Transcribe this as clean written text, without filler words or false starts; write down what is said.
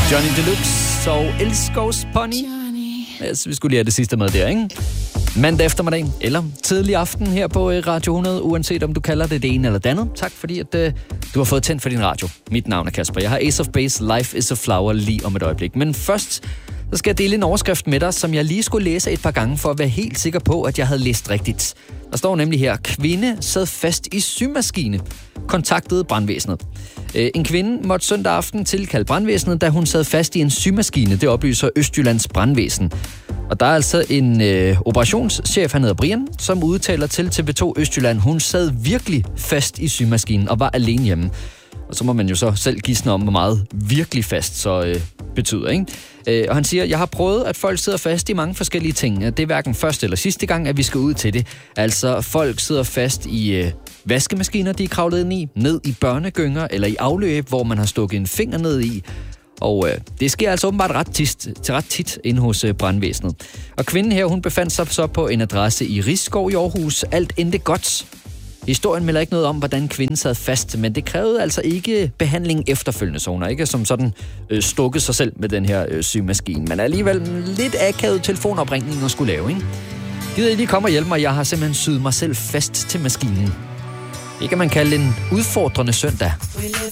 Johnny Deluxe og Elskos Pony. Vi skulle lige have det sidste med der, ikke? Mandag eftermiddag eller tidlig aften her på Radio 100, uanset om du kalder det ene eller det andet. Tak fordi, at du har fået tændt for din radio. Mit navn er Kasper. Jeg har Ace of Base, Life is a Flower lige om et øjeblik. Men først så skal jeg dele en overskrift med dig, som jeg lige skulle læse et par gange for at være helt sikker på, at jeg havde læst rigtigt. Der står nemlig her: kvinde sad fast i symaskine, kontaktede brandvæsenet. En kvinde måtte søndag aften tilkalde brandvæsenet, da hun sad fast i en symaskine. Det oplyser Østjyllands brandvæsen. Og der er altså en operationschef, han hedder Brian, som udtaler til TV2 Østjylland: hun sad virkelig fast i symaskinen og var alene hjemme. Og så må man jo så selv gisne om, hvor meget virkelig fast så betyder, ikke? Og han siger: jeg har prøvet, at folk sidder fast i mange forskellige ting. Det er hverken første eller sidste gang, at vi skal ud til det. Altså, folk sidder fast i vaskemaskiner, de er kravlet ind i, ned i børnegynger eller i afløb, hvor man har stukket en finger ned i. Og det sker altså åbenbart ret tit inde hos brandvæsenet. Og kvinden her, hun befandt sig så på en adresse i Risskov i Aarhus. Alt endte godt. Historien melder ikke noget om, hvordan kvinden sad fast, men det krævede altså ikke behandling efterfølgende, så hun har ikke som sådan stukket sig selv med den her symaskine. Men alligevel lidt akavet telefonopringning at skulle lave, ikke? Gider I lige komme og hjælpe mig? Jeg har simpelthen syet mig selv fast til maskinen. Det kan man kalde en udfordrende søndag.